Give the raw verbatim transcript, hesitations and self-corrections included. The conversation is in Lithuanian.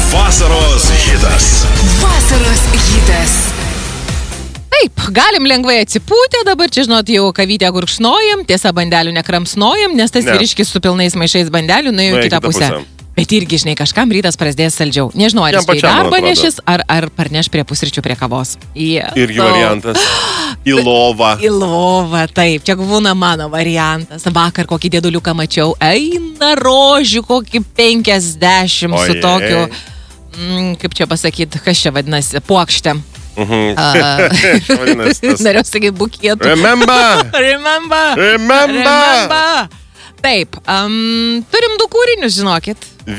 Vasaros hitas. Vasaros hitas. Taip, galim lengvai atsipūtę, dabar čia, žinot, jau kavytę gurkšnojam, tiesa, bandelių nekramsnojam, nes tas Ne. vyriškis su pilnais maišais bandelių nuėjo Nuėjo į kitą kitą pusę. pusę. Bet irgi, žinai, kažkam rytas prasidės saldžiau. Nežinau, ar Jam jis čia į pačiam, man darbą atrodo. nešis, ar, ar parneš prie pusryčių prie kavos. Jėzau. Irgi variantas. Į lovą. Į lovą, taip, čia būna mano variantas. Vakar kokį dėduliuką mačiau, eina rožių kokį penkiasdešimt su Ojej. tokiu, mm, kaip čia pasakyti, kas čia vadinasi, puokštėm. Mhm. Uh, Vadinasi, tas- Norėjau sakyti bukietų. Remember! Remember. Remember! Remember. Taip, um, turim du kūrinius, žinokit.